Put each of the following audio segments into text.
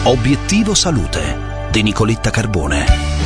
Obiettivo Salute di Nicoletta Carbone.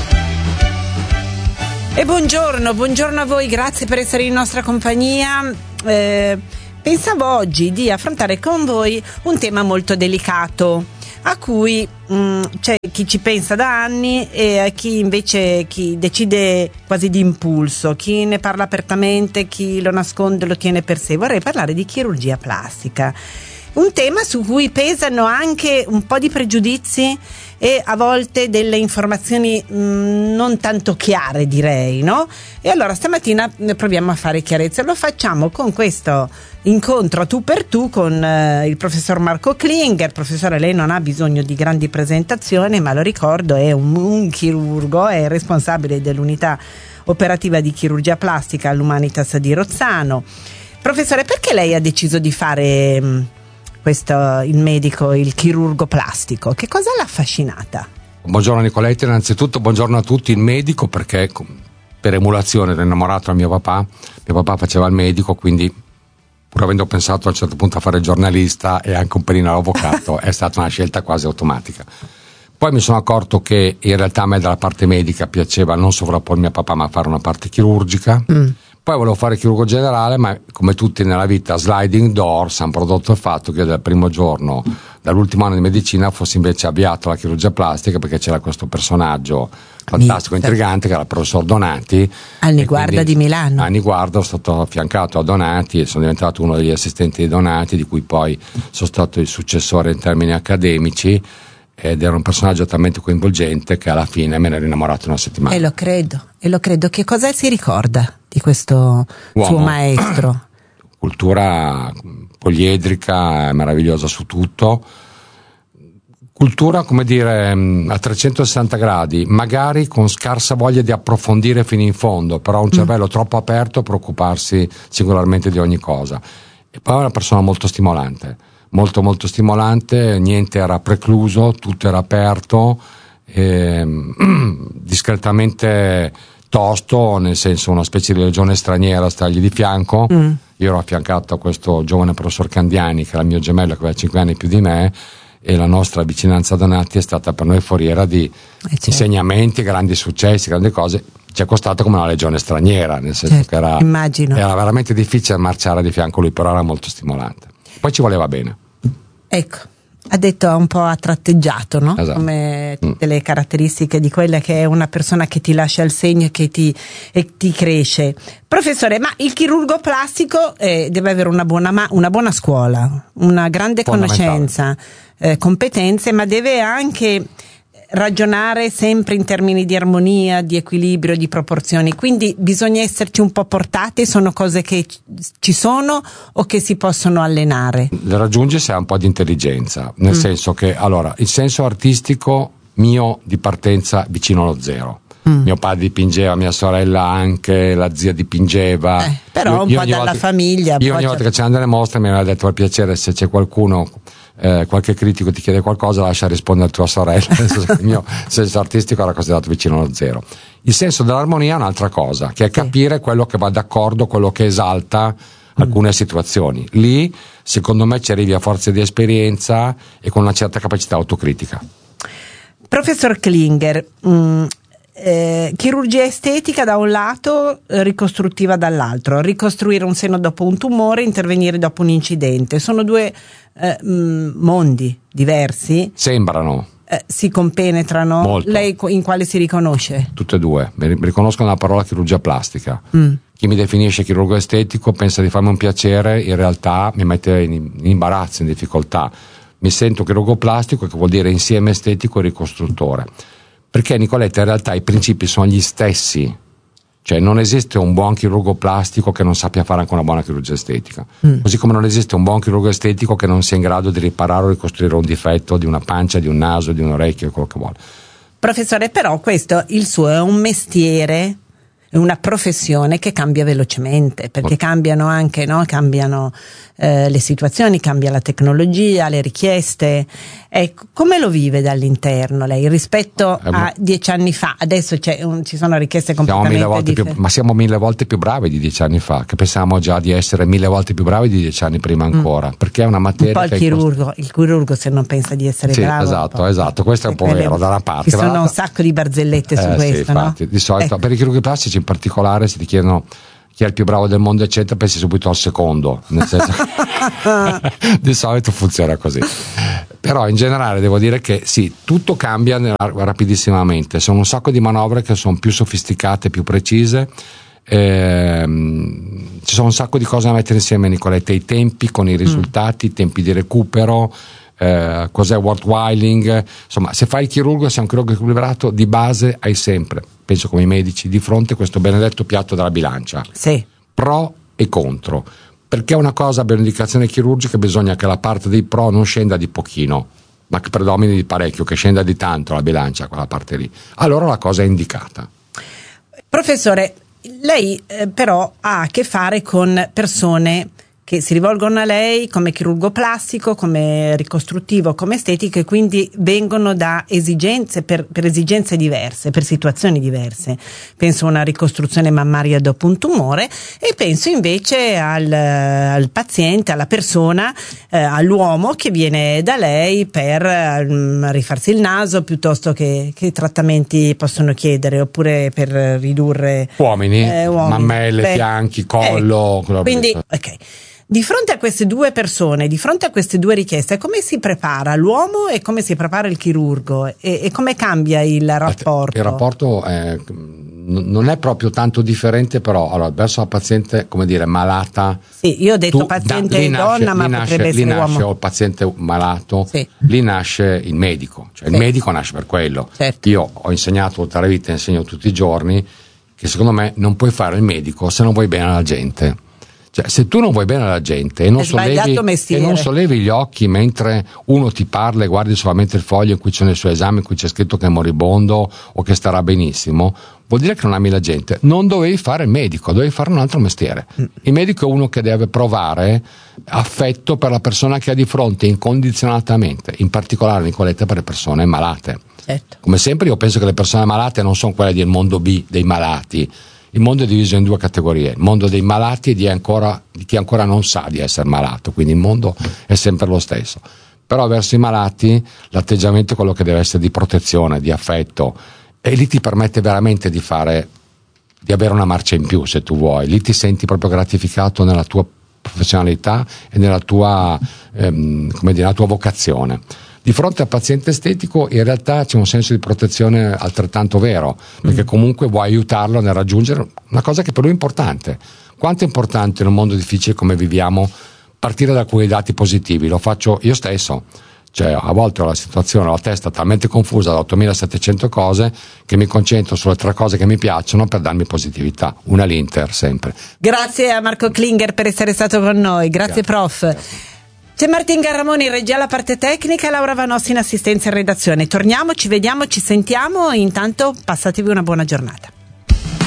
E buongiorno a voi, grazie per essere in nostra compagnia. Pensavo oggi di affrontare con voi un tema molto delicato, a cui c'è chi ci pensa da anni e chi decide quasi di impulso, chi ne parla apertamente, chi lo nasconde, lo tiene per sé. Vorrei parlare di chirurgia plastica. Un tema su cui pesano anche un po' di pregiudizi e a volte delle informazioni non tanto chiare, direi, no? E allora stamattina proviamo a fare chiarezza. Lo facciamo con questo incontro a tu per tu con il professor Marco Klinger. Professore, lei non ha bisogno di grandi presentazioni, ma lo ricordo, è un chirurgo, è responsabile dell'unità operativa di chirurgia plastica all'Humanitas di Rozzano. Professore, perché lei ha deciso di fare il medico, il chirurgo plastico? Che cosa l'ha affascinata? Buongiorno Nicoletta, innanzitutto buongiorno a tutti. Il medico perché per emulazione ero innamorato da mio papà faceva il medico, quindi pur avendo pensato a un certo punto a fare il giornalista e anche un pelino all'avvocato è stata una scelta quasi automatica. Poi mi sono accorto che in realtà a me dalla parte medica piaceva non sovrapporre mio papà ma fare una parte chirurgica. Poi volevo fare chirurgo generale, ma come tutti nella vita, sliding doors, hanno prodotto il fatto che io dal primo giorno, dall'ultimo anno di medicina, fossi invece avviato alla chirurgia plastica, perché c'era questo personaggio fantastico, intrigante, che era il professor Donati. Al Niguarda di Milano. A Niguarda sono stato affiancato a Donati e sono diventato uno degli assistenti di Donati, di cui poi sono stato il successore in termini accademici. Ed era un personaggio talmente coinvolgente che alla fine me ne ero innamorato in una settimana. E lo credo. Che cosa si ricorda di questo suo maestro? Cultura poliedrica, meravigliosa su tutto. Cultura, come dire, a 360 gradi, magari con scarsa voglia di approfondire fino in fondo, però un cervello troppo aperto a preoccuparsi singolarmente di ogni cosa. E poi è una persona molto stimolante. Molto stimolante, niente era precluso, tutto era aperto, discretamente tosto, nel senso una specie di legione straniera a stargli di fianco. Io ero affiancato a questo giovane professor Candiani, che era il mio gemello, che aveva 5 anni più di me, e la nostra vicinanza a Donati è stata per noi foriera di insegnamenti, grandi successi, grandi cose. Ci è costata come una legione straniera, nel senso che era veramente difficile marciare di fianco a lui, però era molto stimolante. Poi ci voleva bene. Ecco, ha detto un po' ha tratteggiato, no? Esatto. Come tutte le caratteristiche di quella che è una persona che ti lascia il segno e che ti cresce. Professore, ma il chirurgo plastico deve avere una buona scuola, una grande conoscenza, competenze, ma deve anche ragionare sempre in termini di armonia, di equilibrio, di proporzioni, quindi bisogna esserci un po' portati. Sono cose che ci sono o che si possono allenare? Le raggiunge se ha un po' di intelligenza, nel senso che allora il senso artistico mio di partenza vicino allo zero. Mio padre dipingeva, mia sorella anche, la zia dipingeva, però un po' dalla famiglia. Io ogni volta che c'erano delle mostre mi aveva detto: per piacere, se c'è qualcuno, qualche critico ti chiede qualcosa, lascia rispondere a tua sorella. Nel senso che il mio senso artistico era considerato vicino allo zero. Il senso dell'armonia è un'altra cosa, che è capire quello che va d'accordo, quello che esalta alcune situazioni. Lì secondo me ci arrivi a forza di esperienza e con una certa capacità autocritica. Professor Klinger, chirurgia estetica da un lato, ricostruttiva dall'altro. Ricostruire un seno dopo un tumore, intervenire dopo un incidente, sono due mondi diversi. Sembrano. Si compenetrano. Molto. Lei in quale si riconosce? Tutte e due. Mi riconosco nella parola chirurgia plastica. Chi mi definisce chirurgo estetico pensa di farmi un piacere, in realtà mi mette in imbarazzo, in difficoltà. Mi sento chirurgo plastico, che vuol dire insieme estetico e ricostruttore. Perché, Nicoletta, in realtà i principi sono gli stessi. Cioè non esiste un buon chirurgo plastico che non sappia fare anche una buona chirurgia estetica. Così come non esiste un buon chirurgo estetico che non sia in grado di riparare o ricostruire un difetto di una pancia, di un naso, di un orecchio, quello che vuole. Professore, però questo il suo è un mestiere una professione che cambia velocemente, perché cambiano anche, no? Cambiano le situazioni, cambia la tecnologia, le richieste. Ecco, come lo vive dall'interno lei rispetto a 10 anni fa? Adesso ci sono richieste completamente differenti. Ma siamo 1000 volte più bravi di 10 anni fa, che pensavamo già di essere 1000 volte più bravi di 10 anni prima ancora, perché è una materia un po' il chirurgo se non pensa di essere bravo. Esatto, questo è un po' vero da una parte. Ci sono un sacco di barzellette su questo, sì, infatti, no? Di solito per i chirurghi plastici in particolare, se ti chiedono chi è il più bravo del mondo eccetera, pensi subito al secondo, nel senso di solito funziona così. Però in generale devo dire che sì, tutto cambia rapidissimamente, sono un sacco di manovre che sono più sofisticate, più precise. Ci sono un sacco di cose da mettere insieme, Nicoletta, i tempi con i risultati, i tempi di recupero, cos'è worthwhiling, insomma, se fai il chirurgo, sei un chirurgo equilibrato, di base hai sempre, penso come i medici, di fronte questo benedetto piatto della bilancia, sì, pro e contro, perché una cosa per un'indicazione chirurgica bisogna che la parte dei pro non scenda di pochino, ma che predomini di parecchio, che scenda di tanto la bilancia, quella parte lì, allora la cosa è indicata. Professore, lei però ha a che fare con persone che si rivolgono a lei come chirurgo plastico, come ricostruttivo, come estetico, e quindi vengono da esigenze per esigenze diverse, per situazioni diverse. Penso a una ricostruzione mammaria dopo un tumore e penso invece al paziente, alla persona, all'uomo che viene da lei per rifarsi il naso, piuttosto che trattamenti possono chiedere, oppure per ridurre uomini. Mammelle, fianchi, collo. Quindi, ok. Di fronte a queste due persone, di fronte a queste due richieste, come si prepara l'uomo e come si prepara il chirurgo e come cambia il rapporto? Il rapporto non è proprio tanto differente, però allora, verso la paziente, come dire, malata. Sì, io ho detto paziente donna, ma potrebbe essere uomo. Lì nasce il paziente malato, sì. Lì nasce il medico, cioè sì. Il medico nasce per quello. Certo. Io ho insegnato tutta la vita, insegno tutti i giorni, che secondo me non puoi fare il medico se non vuoi bene alla gente. Cioè, se tu non vuoi bene alla gente e non sollevi gli occhi mentre uno ti parla e guardi solamente il foglio in cui c'è nel suo esame, in cui c'è scritto che è moribondo o che starà benissimo, vuol dire che non ami la gente. Non dovevi fare il medico, dovevi fare un altro mestiere. Il medico è uno che deve provare affetto per la persona che ha di fronte incondizionatamente, in particolare, Nicoletta, per le persone malate. Certo. Come sempre io penso che le persone malate non sono quelle del mondo B, dei malati. Il mondo è diviso in due categorie, il mondo dei malati e di chi ancora non sa di essere malato, quindi il mondo è sempre lo stesso. Però verso i malati l'atteggiamento è quello che deve essere di protezione, di affetto, e lì ti permette veramente di avere una marcia in più, se tu vuoi. Lì ti senti proprio gratificato nella tua professionalità e nella tua, nella tua vocazione. Di fronte al paziente estetico in realtà c'è un senso di protezione altrettanto vero, perché comunque vuoi aiutarlo nel raggiungere una cosa che per lui è importante. Quanto è importante in un mondo difficile come viviamo partire da quei dati positivi? Lo faccio io stesso. Cioè, a volte ho la testa talmente confusa da 8700 cose che mi concentro sulle 3 cose che mi piacciono per darmi positività. Una l'Inter sempre. Grazie a Marco Klinger per essere stato con noi. Grazie prof. Grazie. C'è Martin Garramoni in regia alla parte tecnica e Laura Vanossi in assistenza in redazione. Torniamo, ci vediamo, ci sentiamo. Intanto passatevi una buona giornata.